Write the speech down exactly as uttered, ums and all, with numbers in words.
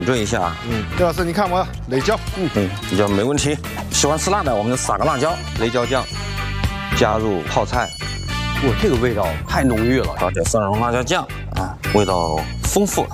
缀一下。 嗯，叶老师，你看我雷椒， 嗯嗯，比较没问题。喜欢吃辣的，我们就撒个辣椒， 雷椒酱，加入泡菜。哇，这个味道太浓郁了， 搞点蒜蓉辣椒酱啊，味道丰富。